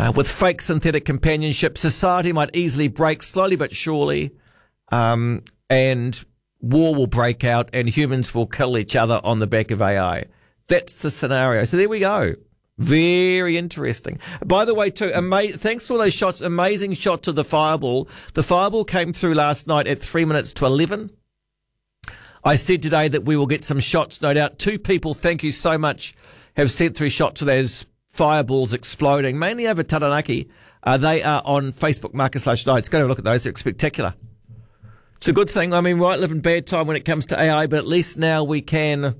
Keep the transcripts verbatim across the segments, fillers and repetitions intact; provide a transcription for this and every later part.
Uh, with fake synthetic companionship, society might easily break slowly but surely, um, and war will break out and humans will kill each other on the back of A I. That's the scenario. So there we go. Very interesting. By the way, too, ama- thanks to all those shots, amazing shots of the fireball. The fireball came through last night at three minutes to eleven. I said today that we will get some shots, no doubt. Two people, thank you so much, have sent through shots of those fireballs exploding, mainly over Taranaki. Uh, they are on Facebook, Marcus slash Nights. Go and look at those. They're spectacular. It's a good thing. I mean, we might live in bad time when it comes to A I, but at least now we can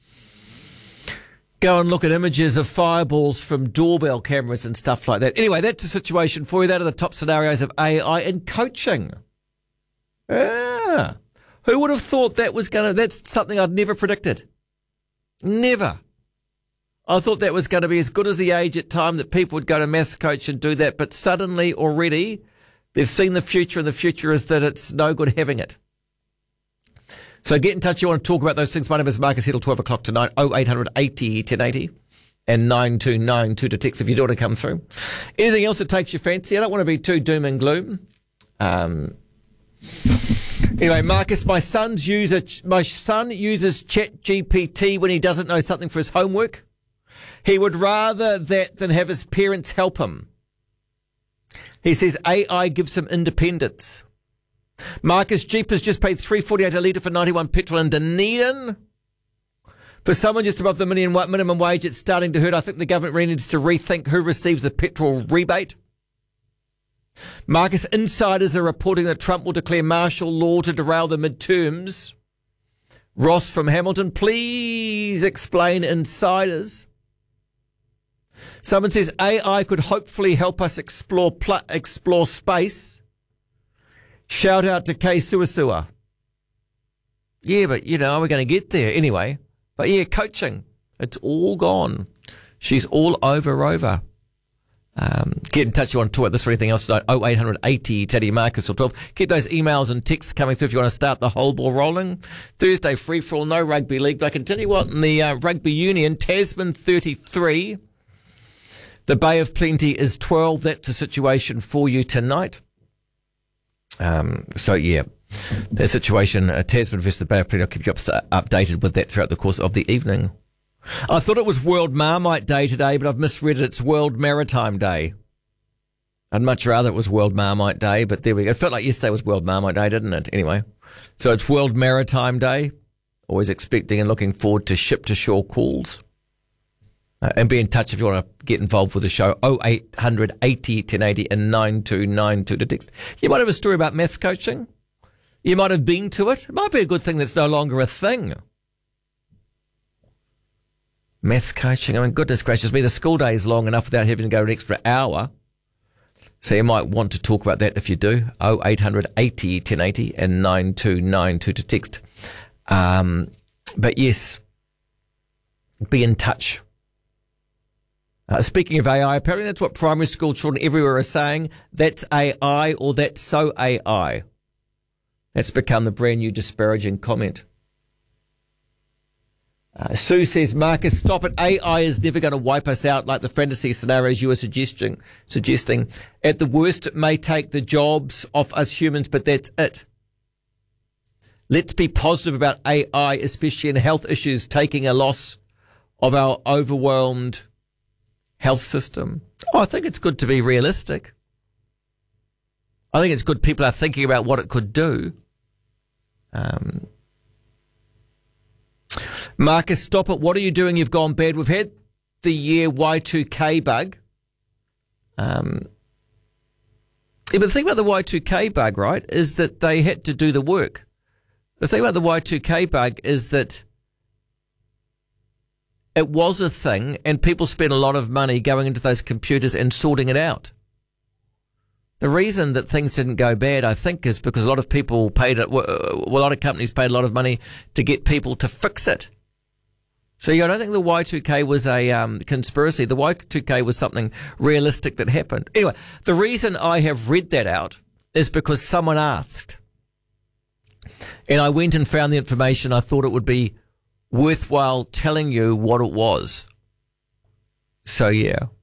go and look at images of fireballs from doorbell cameras and stuff like that. Anyway, that's the situation for you. That are the top scenarios of A I in coaching. Yeah. Who would have thought that was going to... That's something I'd never predicted. Never. I thought that was going to be as good as the age at time that people would go to maths coach and do that, but suddenly already they've seen the future, and the future is that it's no good having it. So get in touch. You want to talk about those things. My name is Marcus Hiddle, twelve o'clock tonight, oh eight hundred eighty ten eighty and nine two nine two to text if you do want to come through. Anything else that takes your fancy? I don't want to be too doom and gloom. Um, anyway, Marcus, my son's user, my son uses ChatGPT when he doesn't know something for his homework. He would rather that than have his parents help him. He says A I gives him independence. Marcus, Jeep has just paid three dollars forty-eight a litre for ninety-one petrol in Dunedin. For someone just above the minimum wage, it's starting to hurt. I think the government really needs to rethink who receives the petrol rebate. Marcus, insiders are reporting that Trump will declare martial law to derail the midterms. Ross from Hamilton, please explain insiders. Someone says A I could hopefully help us explore pl- explore space. Shout out to Kay Suasua. Yeah, but, you know, we're going to get there anyway. But, yeah, coaching. It's all gone. She's all over Rover. Um, get in touch if you want to talk about this or anything else. oh eight hundred eighty Teddy Marcus or twelve. Keep those emails and texts coming through if you want to start the whole ball rolling. Thursday, free-for-all, no rugby league. But I can tell you what, in the uh, rugby union, Tasman thirty-three, the Bay of Plenty is twelve. That's a situation for you tonight. Um, so, yeah, the situation, uh, Tasman versus the Bay of Plenty, I'll keep you up, updated with that throughout the course of the evening. I thought it was World Marmite Day today, but I've misread it. It's World Maritime Day. I'd much rather it was World Marmite Day, but there we go. It felt like yesterday was World Marmite Day, didn't it? Anyway, so it's World Maritime Day. Always expecting and looking forward to ship-to-shore calls. Uh, and be in touch if you want to get involved with the show. oh eight hundred eighty ten eighty and nine two nine two to text. You might have a story about maths coaching. You might have been to it. It might be a good thing that's no longer a thing. Maths coaching. I mean, goodness gracious me, the school day is long enough without having to go an extra hour. So you might want to talk about that if you do. oh eight hundred eighty ten eighty and nine two nine two to text. Um, but yes, be in touch. Uh, speaking of A I, apparently that's what primary school children everywhere are saying. That's A I or that's so A I. That's become the brand new disparaging comment. Uh, Sue says, Marcus, stop it. A I is never going to wipe us out like the fantasy scenarios you were suggesting. Suggesting. At the worst, it may take the jobs off us humans, but that's it. Let's be positive about A I, especially in health issues, taking a loss of our overwhelmed health system. Oh, I think it's good to be realistic. I think it's good people are thinking about what it could do. Um, Marcus, stop it. What are you doing? You've gone bad. We've had the year Y two K bug. Um, yeah, but the thing about the Y two K bug, right, is that they had to do the work. The thing about the Y two K bug is that it was a thing and people spent a lot of money going into those computers and sorting it out. The reason that things didn't go bad, I think, is because a lot of people paid it, well, a lot of companies paid a lot of money to get people to fix it. So yeah, I don't think the Y two K was a um, conspiracy. The Y two K was something realistic that happened. Anyway, the reason I have read that out is because someone asked. And I went and found the information. I thought it would be worthwhile telling you what it was. So yeah.